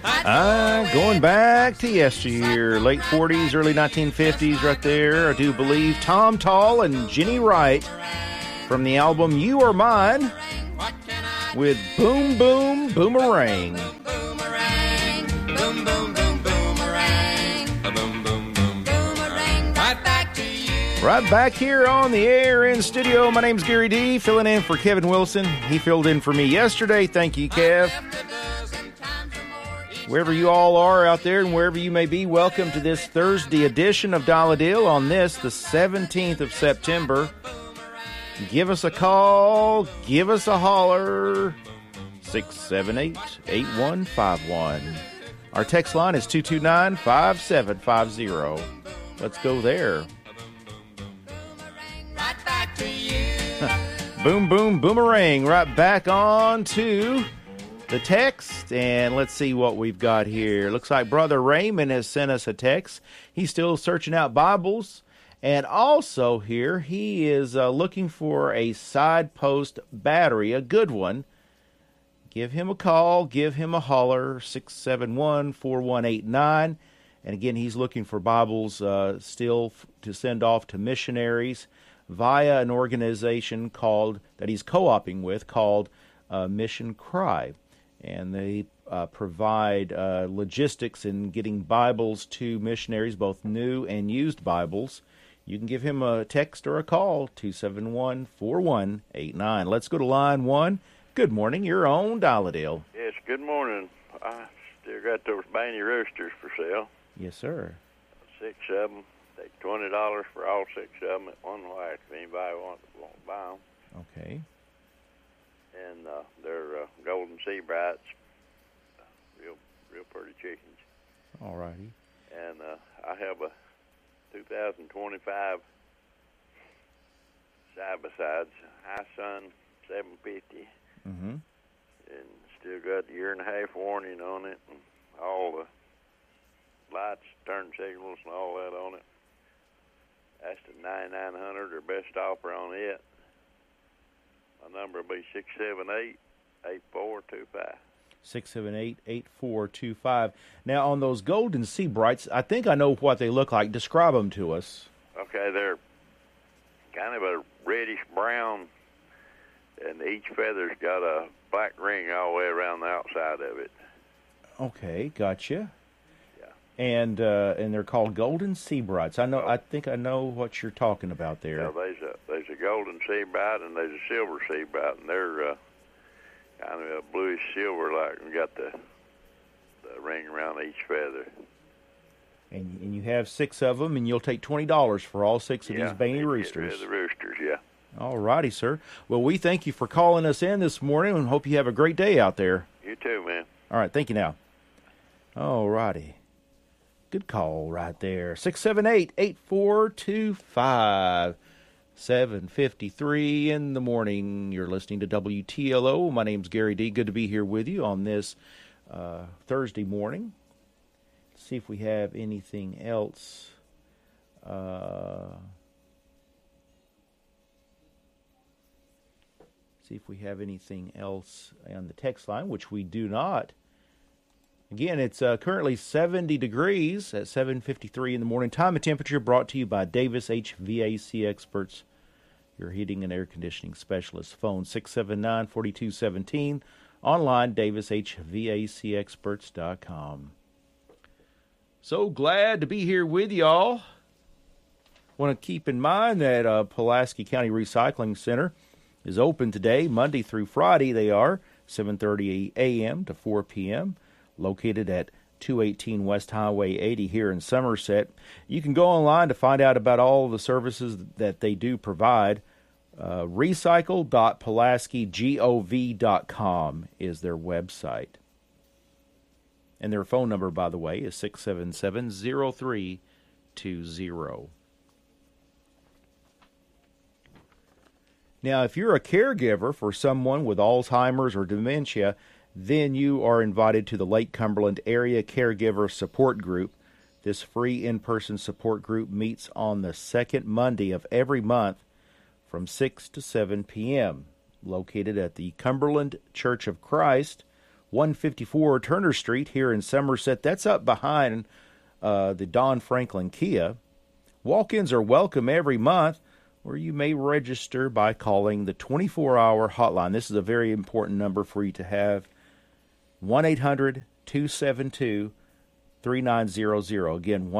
Going back to yesteryear, late 40s, early 1950s right there, I do believe. Tom Tall and Jenny Wright from the album You Are Mine with Boom Boom Boomerang. Boom, boom, boom, boomerang. Boom, boom, boom, boomerang. Right back to you. Right back here on the air in studio. My name's Gary D, filling in for Kevin Wilson. He filled in for me yesterday. Thank you, Kev. Wherever you all are out there and wherever you may be, welcome to this Thursday edition of Dollar Deal on this, the 17th of September. Give us a call, give us a holler, 678-8151. Our text line is 229-5750. Let's go there. Right back to you. Boom, boom, boomerang. Right back on to the text, and let's see what we've got here. Looks like Brother Raymond has sent us a text. He's still searching out Bibles, and also here he is looking for a side post battery, a good one. Give him a call, give him a holler, 671-4189. And again, he's looking for Bibles still to send off to missionaries via an organization that he's co-oping with called Mission Cry. And they provide logistics in getting Bibles to missionaries, both new and used Bibles. You can give him a text or a call, 271-4189. Let's go to line one. Good morning. You're on Dollar-Dale. Yes, good morning. I still got those Banny roosters for sale. Yes, sir. 6 of them. Take $20 for all 6 of them at one whack if anybody wants to buy them. Okay. And they're Golden Sea Brights, real pretty chickens. All righty. And I have a 2025 side-by-sides, High Sun 750. Mm-hmm. And still got the 1.5-year warning on it, and all the lights, turn signals, and all that on it. That's the 9900 or best offer on it. My number will be 678-8425. 678-8425. Now, on those Golden Sea Brights, I think I know what they look like. Describe them to us. Okay, they're kind of a reddish-brown, and each feather's got a black ring all the way around the outside of it. Okay, gotcha. Yeah. And they're called Golden Sea Brights. I think I know what you're talking about there. Yeah, there's a Golden Sea Bright and there's a Silver Sea Bright, and they're kind of a bluish silver, like, and got the ring around each feather. And you have 6 of them, and you'll take $20 for all 6 of these Banny roosters. The roosters, yeah. All righty, sir. Well, we thank you for calling us in this morning and hope you have a great day out there. You too, man. All right, thank you now. All righty. Good call right there. 678-8425. 7:53 in the morning. You're listening to WTLO. My name's Gary D. Good to be here with you on this Thursday morning. Let's see if we have anything else. See if we have anything else on the text line, which we do not. Again, it's currently 70 degrees at 7:53 in the morning. Time and temperature brought to you by Davis HVAC Experts, your heating and air conditioning specialist. Phone 679-4217. Online, davishvacexperts.com. So glad to be here with y'all. Want to keep in mind that Pulaski County Recycling Center is open today, Monday through Friday. They are 7:30 a.m. to 4 p.m., located at 218 West Highway 80 here in Somerset. You can go online to find out about all of the services that they do provide. Recycle.pulaskigov.com is their website. And their phone number, by the way, is 677-0320. Now, if you're a caregiver for someone with Alzheimer's or dementia, then you are invited to the Lake Cumberland Area Caregiver Support Group. This free in-person support group meets on the second Monday of every month from 6 to 7 p.m., located at the Cumberland Church of Christ, 154 Turner Street here in Somerset. That's up behind the Don Franklin Kia. Walk-ins are welcome every month, or you may register by calling the 24-hour hotline. This is a very important number for you to have. 1-800-272-3900. Again,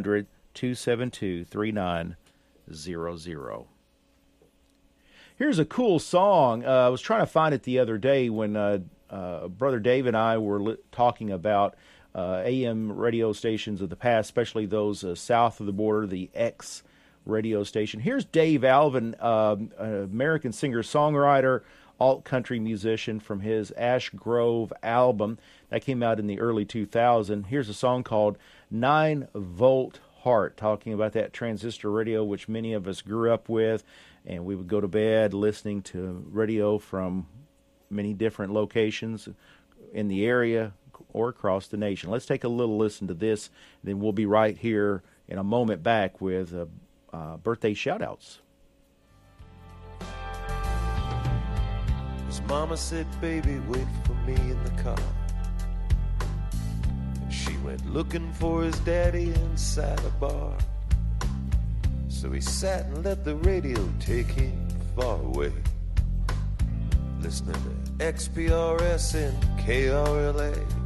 1-800-272-3900. Here's a cool song. I was trying to find it the other day when Brother Dave and I were talking about AM radio stations of the past, especially those south of the border, the X radio station. Here's Dave Alvin, an American singer-songwriter, alt-country musician, from his Ash Grove album that came out in the early 2000s. Here's a song called 9-Volt Heart, talking about that transistor radio which many of us grew up with, and we would go to bed listening to radio from many different locations in the area or across the nation. Let's take a little listen to this, and then we'll be right here in a moment back with birthday shout-outs. His mama said, baby, wait for me in the car. And she went looking for his daddy inside a bar. So he sat and let the radio take him far away, listening to XPRS and KRLA.